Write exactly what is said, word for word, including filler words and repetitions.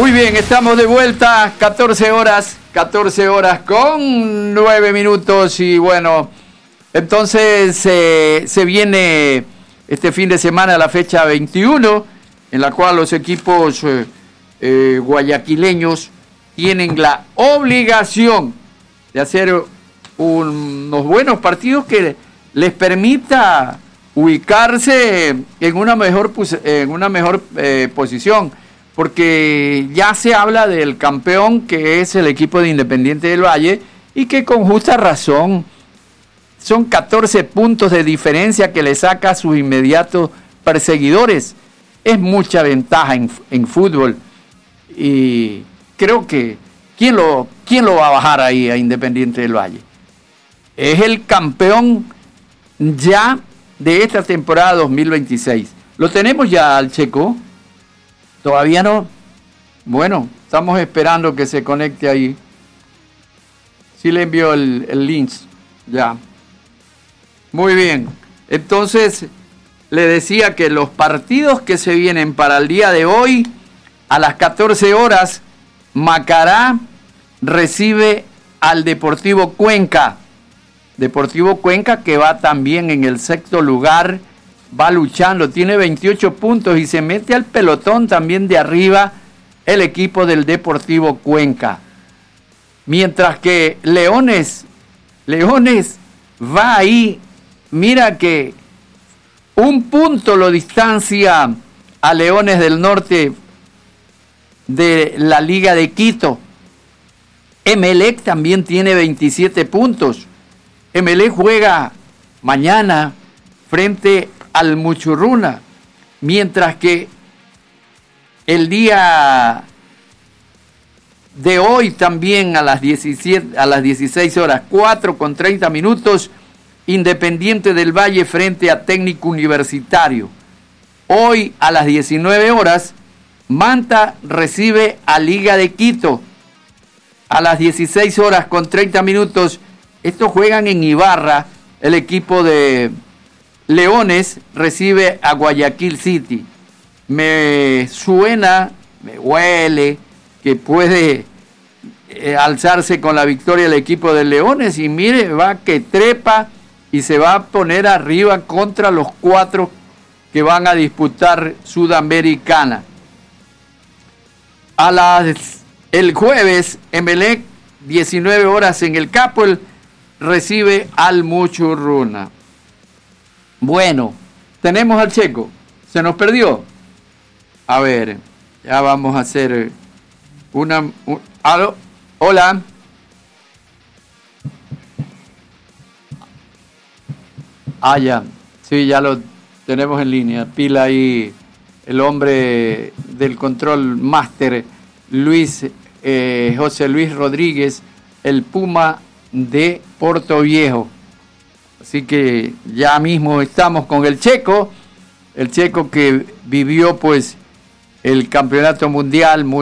Muy bien, estamos de vuelta, catorce horas, catorce horas con nueve minutos y bueno, entonces eh, se viene este fin de semana la fecha veintiuno, en la cual los equipos eh, eh, guayaquileños tienen la obligación de hacer un, unos buenos partidos que les permita ubicarse en una mejor, en una mejor eh, posición. Porque ya se habla del campeón, que es el equipo de Independiente del Valle, y que con justa razón son catorce puntos de diferencia que le saca a sus inmediatos perseguidores. Es mucha ventaja en, en fútbol, y creo que ¿quién lo, quién lo va a bajar ahí a Independiente del Valle? Es el campeón ya de esta temporada dos mil veintiséis. ¿Lo tenemos ya al Checo? ¿Todavía no? Bueno, estamos esperando que se conecte ahí. Sí le envió el, el link. Ya. Muy bien. Entonces, le decía que los partidos que se vienen para el día de hoy, a las catorce horas, Macará recibe al Deportivo Cuenca. Deportivo Cuenca que va también en el sexto lugar, va luchando, tiene veintiocho puntos y se mete al pelotón también de arriba el equipo del Deportivo Cuenca. Mientras que Leones, Leones va ahí, mira que un punto lo distancia a Leones del Norte de la Liga de Quito. Emelec también tiene veintisiete puntos. Emelec juega mañana frente al Muchurruna, mientras que el día de hoy también a las diecisiete, a las dieciséis horas, cuatro con treinta minutos, Independiente del Valle frente a Técnico Universitario. Hoy a las diecinueve horas, Manta recibe a Liga de Quito. A las dieciséis horas con treinta minutos, estos juegan en Ibarra, el equipo de Leones recibe a Guayaquil City. Me suena, me huele que puede eh, alzarse con la victoria el equipo de Leones, y mire, va que trepa y se va a poner arriba contra los cuatro que van a disputar Sudamericana. A las, el jueves, Emelec, diecinueve horas en el Capel, recibe al Muchurruna. Bueno, tenemos al Checo. ¿Se nos perdió? A ver, ya vamos a hacer una... Un, ¿aló? Hola. Ah, ya. Sí, ya lo tenemos en línea. Pila ahí el hombre del control máster, Luis, eh, José Luis Rodríguez, el Puma de Puerto Viejo. Así que ya mismo estamos con el Checo, el Checo que vivió pues el campeonato mundial muy